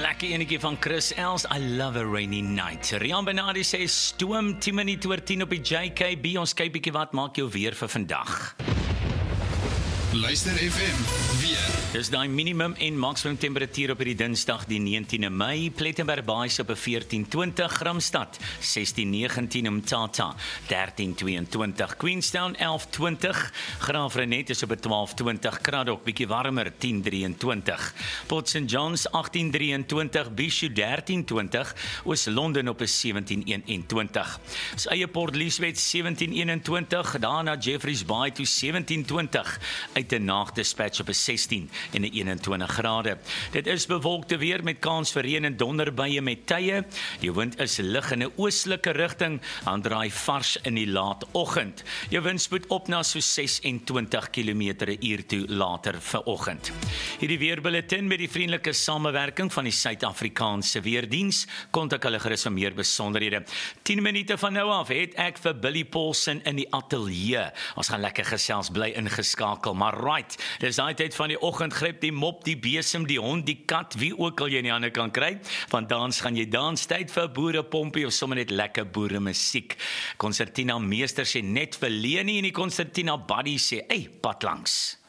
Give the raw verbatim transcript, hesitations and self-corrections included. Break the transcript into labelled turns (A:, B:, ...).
A: lekker enetjie van Chris Els, I love a rainy night. Rian Benadi sê stoom tien minute oor tien op die J K B. Ons kyk bietjie wat maak jou weer vir vandag.
B: Luister F M, weer.
A: Dis die minimum en maksimum temperatuur op die Dinsdag die negentiende Mei, Plettenberg Baai op veertien twintig, Gramstad sestien negentien, Mthatha dertien tweeëntwintig, Queenstown elf twintig, Graafrenet is op twaalf twintig, Kraddock bietjie warmer tien drieëntwintig, Port Saint John's agtien drieëntwintig, Bishu dertien twintig, Oos-London op sewentien eenentwintig, ons eie Port Elizabeth sewentien eenentwintig, daarna Jeffreys Bay toe sewentien twintig, uit die nagdispatch op sestien en eenentwintig grade. Dit is bewolkte weer met kans vir reën en donderbuie met tye. Die wind is lig in 'n oostelike rigting, en draai vars in die laat oggend. Jou windspoed op na so sesentwintig kilometer per uur toe later vanoggend. Hierdie weerbulletin met die vriendelike samewerking van die Suid-Afrikaanse Weerdiens. Kontak hulle gerus vir meer besonderhede. tien minute van nou af het ek vir Billy Paulsen in die ateljee. Ons gaan lekker gesels, bly ingeskakel. Maar right, dis daai tyd van die oggend, gryp die mop, die besem, die hond, die kat, wie ook al jy in die hande kan kry. Want dans gaan jy dans, tyd vir boerepompie of sommer net lekker boere musiek. Concertina Meester sê net vir Leni en die Concertina Buddy sê, hey, pad langs.